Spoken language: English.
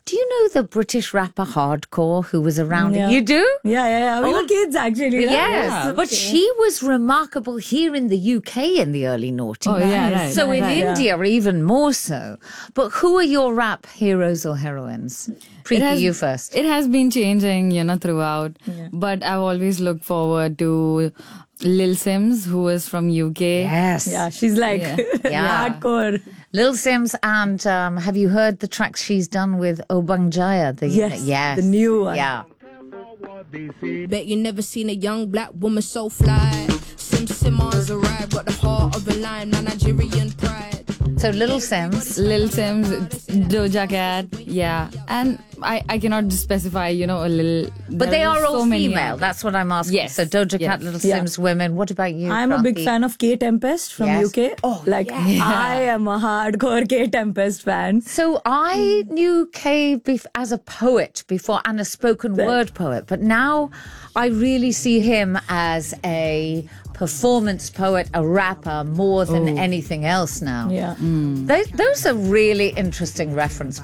Do you know the British rapper Hardcore who was around? Yeah. You do? Yeah. We were kids actually. Yes, but she was remarkable here in the UK in the early noughties. Oh, yeah, right. So in right. India, even more so. But who are your rap heroes or heroines? Preeti, you first. It has been changing, throughout. Yeah. But I've always looked forward to Lil Sims, who is from UK. Yes. Yeah, she's like hardcore. Lil Sims, and have you heard the tracks she's done with Obang Jaya? Yes, the new one. Yeah. Bet you never seen a young black woman so fly. Simmons arrived, got the heart of a lion, my Nigerian pride. So Lil Sims, Doja Cat, yeah. And I cannot just specify, a little... But they are all so female, that's what I'm asking. Yes. So Doja Cat, Lil Sims, women. What about you, I'm a big Kranti? fan of K Tempest from UK. Oh, I am a hardcore K Tempest fan. So I knew Kay as a poet before and a spoken word poet, but now I really see him as a performance poet, a rapper, more than anything else now. Yeah. Those are really interesting reference